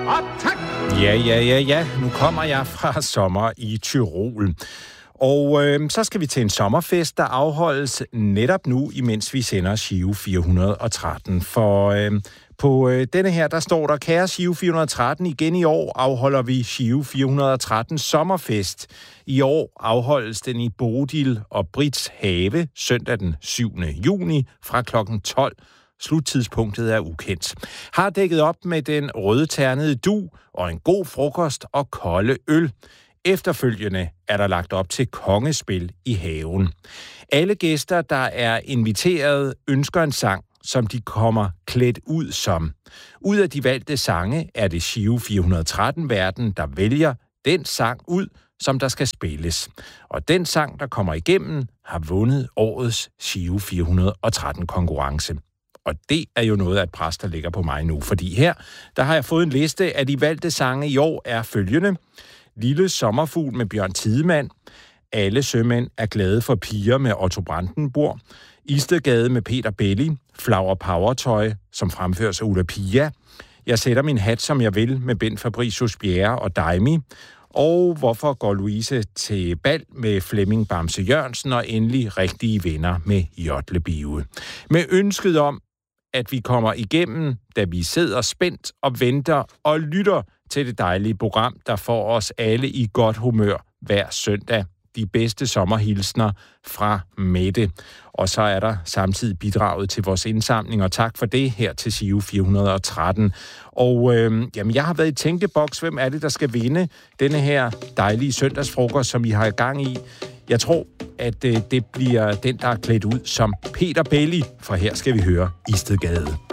Og tak! Ja. Nu kommer jeg fra sommer i Tyrol. Og så skal vi til en sommerfest, der afholdes netop nu, imens vi sender Giro 413. For på denne her, der står der, kære Giro 413, igen i år afholder vi Giro 413 sommerfest. I år afholdes den i Bodil og Brits Have søndag den 7. juni fra klokken 12. Sluttidspunktet er ukendt. Har dækket op med den rødternede dug og en god frokost og kolde øl. Efterfølgende er der lagt op til kongespil i haven. Alle gæster, der er inviteret, ønsker en sang, som de kommer klædt ud som. Ud af de valgte sange er det Giro 413-verden, der vælger den sang ud, som der skal spilles. Og den sang, der kommer igennem, har vundet årets Giro 413-konkurrence. Og det er jo noget af et pres, der ligger på mig nu. Fordi her, der har jeg fået en liste af de valgte sange i år er følgende. Lille sommerfugl med Bjørn Tidemand. Alle sømænd er glade for piger med Otto Brandenburg. Istedgade med Peter Belli. Flower Power-tøj, som fremføres af Ulla Pia. Jeg sætter min hat, som jeg vil, med Bent Fabricius Bjerre og Daimi. Og hvorfor går Louise til bal med Flemming Bamse Jørgensen, og endelig rigtige venner med Jotle Bive. Med ønsket om, at vi kommer igennem, da vi sidder spændt og venter og lytter til det dejlige program, der får os alle i godt humør hver søndag. De bedste sommerhilsner fra Mette. Og så er der samtidig bidraget til vores indsamling, og tak for det her til Giro 413. Og jeg har været i tænkeboks, hvem er det, der skal vinde denne her dejlige søndagsfrokost, som vi har i gang i. Jeg tror, at det bliver den, der er klædt ud som Peter Belli, for her skal vi høre Istedgade.